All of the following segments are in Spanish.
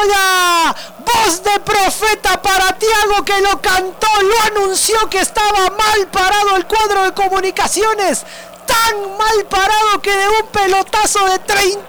Guastatoya. Voz de profeta para Thiago, que lo cantó, lo anunció que estaba mal parado el cuadro de Comunicaciones. Tan mal parado que de un pelotazo de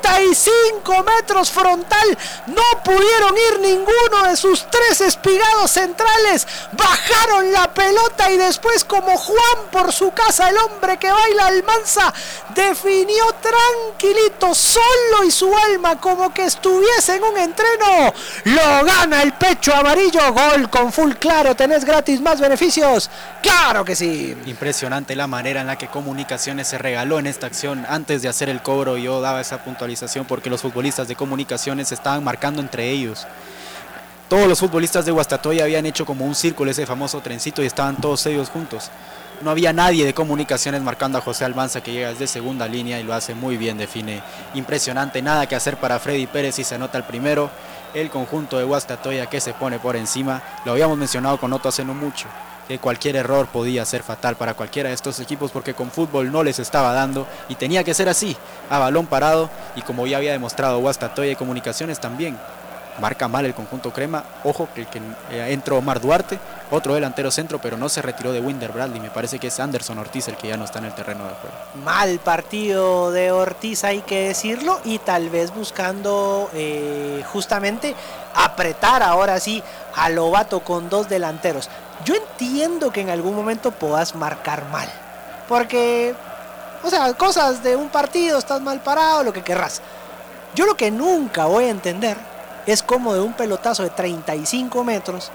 35 metros frontal no pudieron ir ninguno de sus tres espigados centrales. Bajaron la pelota y después, como Juan por su casa, el hombre que baila Almanza, definió tranquilito, solo y su alma, como que estuviese en un entreno. Lo gana el pecho amarillo. Gol con full claro. ¿Tenés gratis más beneficios? ¡Claro que sí! Impresionante la manera en la que Comunicaciones se regaló en esta acción. Antes de hacer el cobro, yo daba esa puntualización porque los futbolistas de Comunicaciones estaban marcando entre ellos. Todos los futbolistas de Guastatoya habían hecho como un círculo, ese famoso trencito, y estaban todos ellos juntos. No había nadie de Comunicaciones marcando a José Almanza, que llega desde segunda línea y lo hace muy bien, define. Impresionante, nada que hacer para Freddy Pérez y se anota el primero. El conjunto de Guastatoya que se pone por encima. Lo habíamos mencionado con Otto hace no mucho, que cualquier error podía ser fatal para cualquiera de estos equipos, porque con fútbol no les estaba dando y tenía que ser así, a balón parado, y como ya había demostrado Guastatoya y Comunicaciones también. Marca mal el conjunto crema. Ojo que entró Omar Duarte, otro delantero centro, pero no se retiró de Winder Bradley. Me parece que es Anderson Ortiz el que ya no está en el terreno de juego. Mal partido de Ortiz, hay que decirlo, y tal vez buscando justamente apretar ahora sí a Lobato con dos delanteros. Yo entiendo que en algún momento puedas marcar mal, porque, o sea, cosas de un partido, estás mal parado, lo que querrás. Yo lo que nunca voy a entender es como de un pelotazo de 35 metros,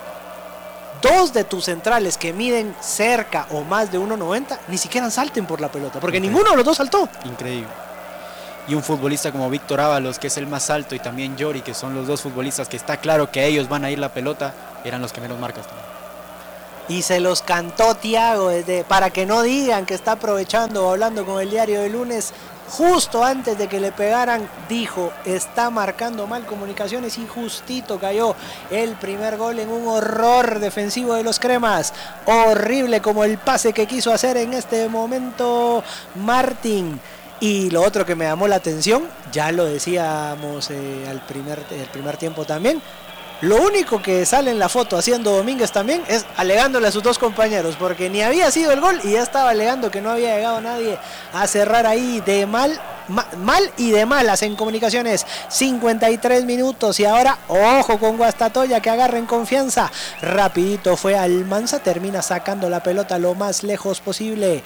dos de tus centrales que miden cerca o más de 1.90 ni siquiera salten por la pelota, porque ninguno de los dos saltó. Increíble. Y un futbolista como Víctor Ábalos, que es el más alto, y también Yori, que son los dos futbolistas que está claro que a ellos van a ir la pelota, eran los que menos marcas también. Y se los cantó Thiago para que no digan que está aprovechando o hablando con el Diario de Lunes. Justo antes de que le pegaran, dijo, está marcando mal Comunicaciones, y justito cayó el primer gol en un horror defensivo de los cremas. Horrible como el pase que quiso hacer en este momento Martín. Y lo otro que me llamó la atención, ya lo decíamos el primer tiempo también, lo único que sale en la foto haciendo Domínguez también es alegándole a sus dos compañeros, porque ni había sido el gol y ya estaba alegando que no había llegado nadie a cerrar ahí de mal y de malas en Comunicaciones. 53 minutos y ahora ojo con Guastatoya, que agarren confianza. Rapidito fue Almanza, termina sacando la pelota lo más lejos posible.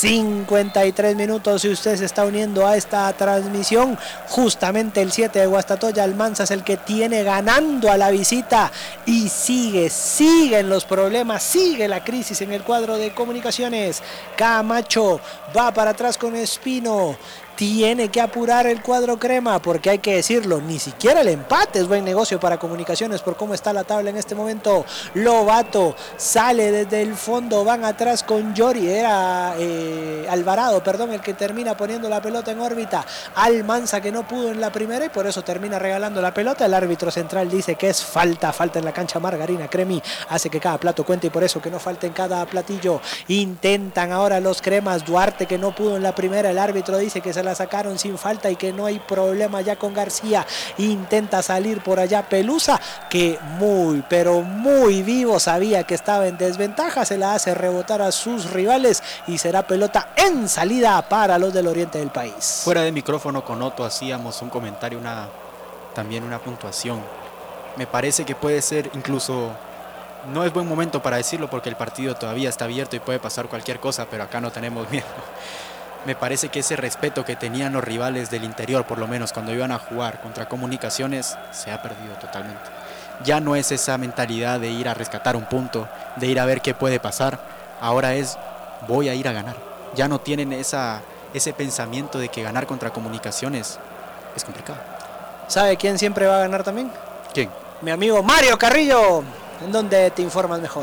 53 minutos, si usted se está uniendo a esta transmisión, justamente el 7 de Guastatoya, Almanza es el que tiene ganando a la visita, y siguen los problemas, sigue la crisis en el cuadro de Comunicaciones. Camacho va para atrás con Espino. Tiene que apurar el cuadro crema, porque hay que decirlo, ni siquiera el empate es buen negocio para Comunicaciones por cómo está la tabla en este momento. Lobato sale desde el fondo, van atrás con Yori, era Alvarado, perdón, el que termina poniendo la pelota en órbita. Almanza, que no pudo en la primera y por eso termina regalando la pelota. El árbitro central dice que es falta en la cancha. Margarina Cremi hace que cada plato cuente y por eso que no falte en cada platillo. Intentan ahora los cremas. Duarte, que no pudo en la primera, el árbitro dice que se la sacaron sin falta y que no hay problema ya con García. Intenta salir por allá Pelusa, que muy pero muy vivo sabía que estaba en desventaja, se la hace rebotar a sus rivales y será pelota en salida para los del oriente del país. Fuera de micrófono con Otto hacíamos un comentario, también una puntuación. Me parece que puede ser incluso, no es buen momento para decirlo porque el partido todavía está abierto y puede pasar cualquier cosa, pero acá no tenemos miedo. Me parece que ese respeto que tenían los rivales del interior, por lo menos cuando iban a jugar contra Comunicaciones, se ha perdido totalmente. Ya no es esa mentalidad de ir a rescatar un punto, de ir a ver qué puede pasar. Ahora es, voy a ir a ganar. Ya no tienen ese pensamiento de que ganar contra Comunicaciones es complicado. ¿Sabe quién siempre va a ganar también? ¿Quién? Mi amigo Mario Carrillo. ¿En dónde te informas mejor?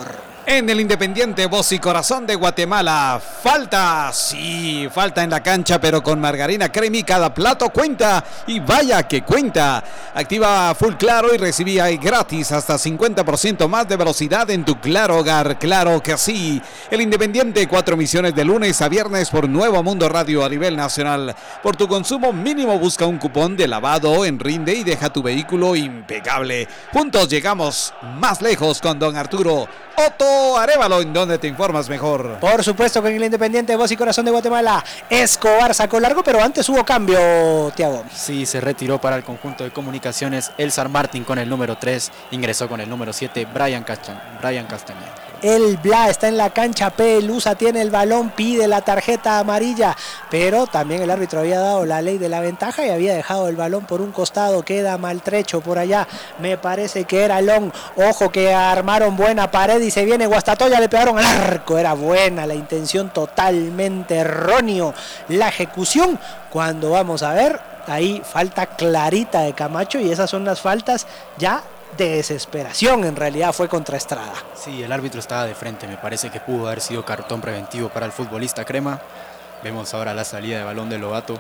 En el Independiente Voz y Corazón de Guatemala, falta en la cancha, pero con margarina Cremi cada plato cuenta, y vaya que cuenta. Activa Full Claro y recibí ahí gratis hasta 50% más de velocidad en tu Claro Hogar, claro que sí. El Independiente, 4 emisiones de lunes a viernes por Nuevo Mundo Radio a nivel nacional. Por tu consumo mínimo busca un cupón de lavado en Rinde y deja tu vehículo impecable. Juntos llegamos más lejos con don Arturo Otto Arévalo, en donde te informas mejor. Por supuesto que en el Independiente Voz y Corazón de Guatemala, Escobar sacó largo, pero antes hubo cambio, Tiago. Sí, se retiró para el conjunto de comunicaciones Elzar Martín con el número 3, ingresó con el número 7 Brian Castañeda. El Bla está en la cancha, Pelusa tiene el balón, pide la tarjeta amarilla, pero también el árbitro había dado la ley de la ventaja y había dejado el balón por un costado, queda maltrecho por allá, me parece que era Long. Ojo que armaron buena pared y se viene Guastatoya, le pegaron al arco, era buena la intención, totalmente erróneo la ejecución. Cuando vamos a ver, ahí falta clarita de Camacho, y esas son las faltas ya de desesperación, en realidad fue contra Estrada. Sí, el árbitro estaba de frente, me parece que pudo haber sido cartón preventivo para el futbolista Crema. Vemos ahora la salida de balón de Lobato,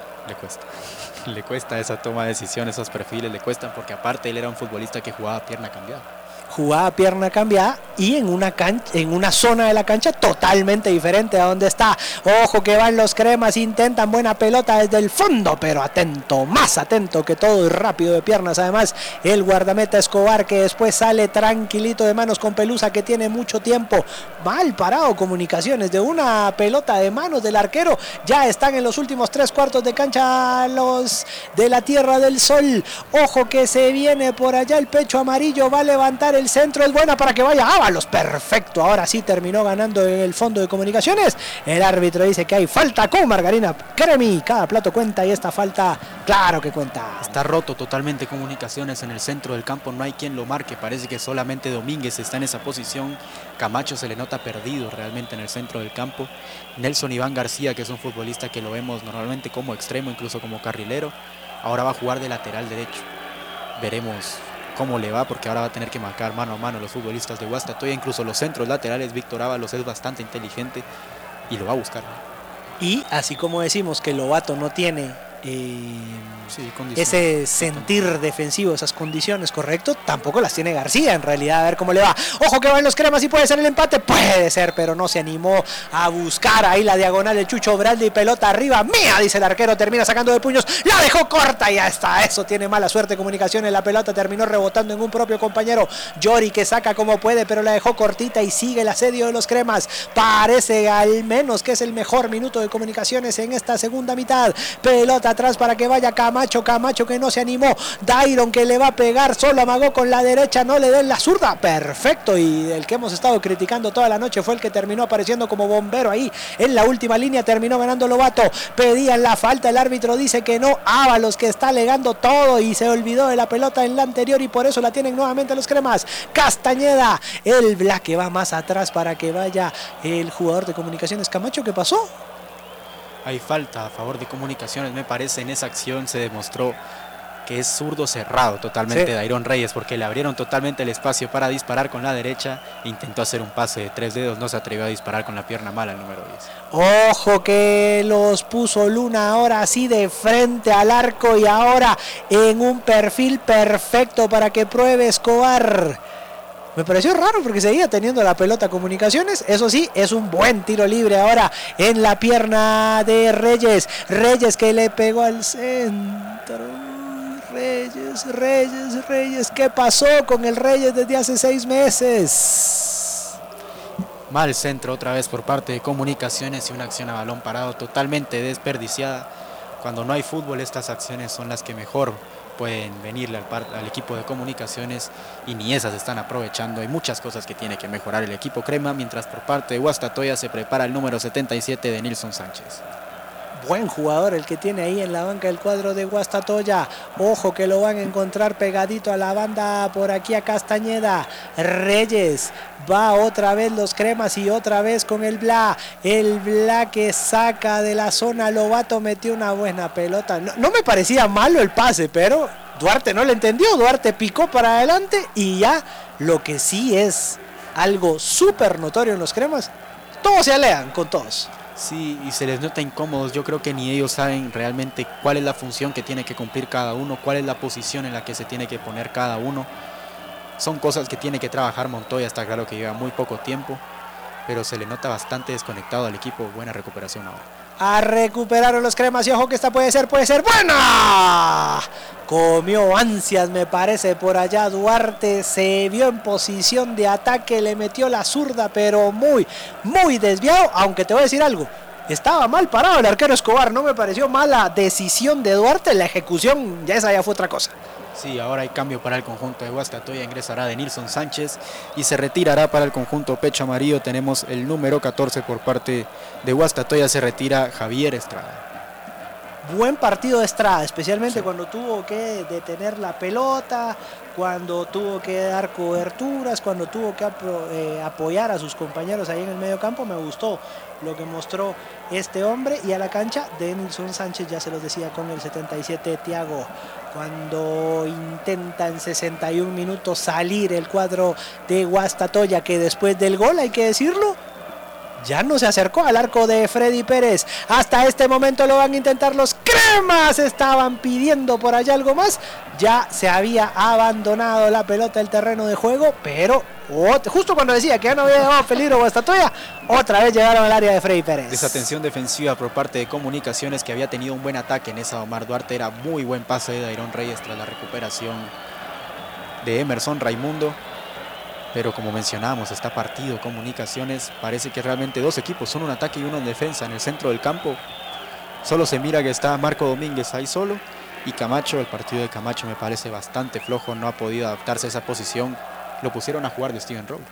le cuesta esa toma de decisión, esos perfiles le cuestan, porque aparte él era un futbolista que jugaba pierna cambiada. Jugaba pierna cambiada y en una zona de la cancha totalmente diferente a donde está. Ojo que van los Cremas, intentan buena pelota desde el fondo, pero atento, más atento que todo y rápido de piernas. Además, el guardameta Escobar, que después sale tranquilito de manos con Pelusa, que tiene mucho tiempo. Mal parado Comunicaciones, de una pelota de manos del arquero. Ya están en los últimos 3/4 de cancha los de la Tierra del Sol. Ojo que se viene por allá el pecho amarillo, va a levantar el centro, es buena para que vaya Ábalos, perfecto, ahora sí terminó ganando en el fondo de Comunicaciones. El árbitro dice que hay falta con margarina Cremi, cada plato cuenta y esta falta, claro que cuenta. Está roto totalmente Comunicaciones en el centro del campo, no hay quien lo marque, parece que solamente Domínguez está en esa posición. Camacho se le nota perdido realmente en el centro del campo. Nelson Iván García, que es un futbolista que lo vemos normalmente como extremo, incluso como carrilero, ahora va a jugar de lateral derecho. Veremos cómo le va, porque ahora va a tener que marcar mano a mano los futbolistas de Guastatoya, incluso los centros laterales. Víctor Ábalos es bastante inteligente y lo va a buscar. Y así como decimos que Lobato no tiene ese sentir defensivo, esas condiciones, correcto, tampoco las tiene García en realidad. A ver cómo le va. Ojo que van los Cremas y puede ser el empate, puede ser, pero no se animó a buscar ahí la diagonal del Chucho Braldi, pelota arriba, mía, dice el arquero, termina sacando de puños, la dejó corta y ya está. Eso tiene mala suerte Comunicaciones, la pelota terminó rebotando en un propio compañero, Yori, que saca como puede, pero la dejó cortita y sigue el asedio de los Cremas. Parece al menos que es el mejor minuto de Comunicaciones en esta segunda mitad. Pelota atrás para que vaya Camacho que no se animó, Dairon que le va a pegar, solo amagó con la derecha, no le den la zurda, perfecto, y el que hemos estado criticando toda la noche fue el que terminó apareciendo como bombero ahí en la última línea, terminó ganando Lobato. Pedían la falta, el árbitro dice que no, Ábalos que está alegando todo y se olvidó de la pelota en la anterior y por eso la tienen nuevamente los Cremas. Castañeda, el Black que va más atrás para que vaya el jugador de Comunicaciones. Camacho, ¿qué pasó? Hay falta a favor de Comunicaciones, me parece. En esa acción se demostró que es zurdo cerrado totalmente, sí, Dairon Reyes, porque le abrieron totalmente el espacio para disparar con la derecha. Intentó hacer un pase de 3 dedos, no se atrevió a disparar con la pierna mala el número 10. Ojo que los puso Luna ahora sí de frente al arco y ahora en un perfil perfecto para que pruebe Escobar. Me pareció raro porque seguía teniendo la pelota Comunicaciones. Eso sí, es un buen tiro libre ahora en la pierna de Reyes. Reyes que le pegó al centro. Reyes. ¿Qué pasó con el Reyes desde hace 6 meses? Mal centro otra vez por parte de Comunicaciones y una acción a balón parado totalmente desperdiciada. Cuando no hay fútbol, estas acciones son las que mejor pueden venirle al equipo de Comunicaciones y ni esas están aprovechando. Hay muchas cosas que tiene que mejorar el equipo Crema, mientras por parte de Guastatoya se prepara el número 77 de Nilson Sánchez. Buen jugador el que tiene ahí en la banca del cuadro de Guastatoya. Ojo que lo van a encontrar pegadito a la banda por aquí a Castañeda. Reyes, va otra vez los Cremas y otra vez con el Bla. El Bla que saca de la zona. Lobato metió una buena pelota. No me parecía malo el pase, pero Duarte no le entendió. Duarte picó para adelante y ya lo que sí es algo súper notorio en los cremas, todos se alean con todos. Sí, y se les nota incómodos. Yo creo que ni ellos saben realmente cuál es la función que tiene que cumplir cada uno, cuál es la posición en la que se tiene que poner cada uno. Son cosas que tiene que trabajar Montoya, está claro que lleva muy poco tiempo, pero se le nota bastante desconectado al equipo. Buena recuperación ahora. A recuperar los cremas y ojo que esta puede ser buena. Comió ansias, me parece, por allá Duarte, se vio en posición de ataque, le metió la zurda, pero muy desviado, aunque te voy a decir algo, estaba mal parado el arquero Escobar, no me pareció mala decisión de Duarte, la ejecución, esa ya fue otra cosa. Sí, ahora hay cambio para el conjunto de Guastatoya, ingresará Denilson Sánchez y se retirará para el conjunto Pecho Amarillo. Tenemos el número 14 por parte de Guastatoya, se retira Javier Estrada. Buen partido de Estrada, especialmente cuando tuvo que detener la pelota, cuando tuvo que dar coberturas, cuando tuvo que apoyar a sus compañeros ahí en el medio campo. Me gustó lo que mostró este hombre. Y a la cancha, Denilson Sánchez, ya se los decía, con el 77, Thiago. Cuando intenta en 61 minutos salir el cuadro de Guastatoya, que después del gol, hay que decirlo, ya no se acercó al arco de Freddy Pérez. Hasta este momento lo van a intentar los cremas. Estaban pidiendo por allá algo más. Ya se había abandonado la pelota del terreno de juego, pero justo cuando decía que ya no había llegado peligro Guastatoya, otra vez llegaron al área de Freddy Pérez. Desatención defensiva por parte de Comunicaciones, que había tenido un buen ataque en esa Omar Duarte. Era muy buen pase de Dairon Reyes tras la recuperación de Emerson Raimundo. Pero como mencionábamos, está partido Comunicaciones. Parece que realmente dos equipos son un ataque y uno en defensa. En el centro del campo solo se mira que está Marco Domínguez ahí solo. Y Camacho, el partido de Camacho me parece bastante flojo. No ha podido adaptarse a esa posición. Lo pusieron a jugar de Steven Robles.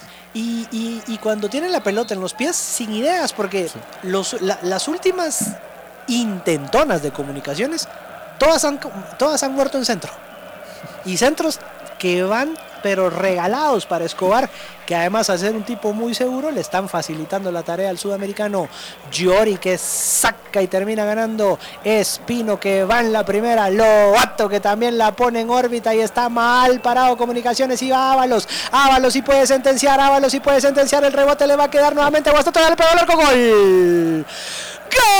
Y cuando tienen la pelota en los pies, sin ideas. Porque sí, las últimas intentonas de Comunicaciones, todas han muerto en centro. Y centros que van pero regalados para Escobar, que además al ser un tipo muy seguro le están facilitando la tarea al sudamericano. Giori, que saca y termina ganando. Espino, que va en la primera. Lobato, que también la pone en órbita y está mal parado Comunicaciones. Y va Ábalos y puede sentenciar. El rebote le va a quedar nuevamente a Guastatoya, le pegó el arco. ¡Gol! ¡Gol!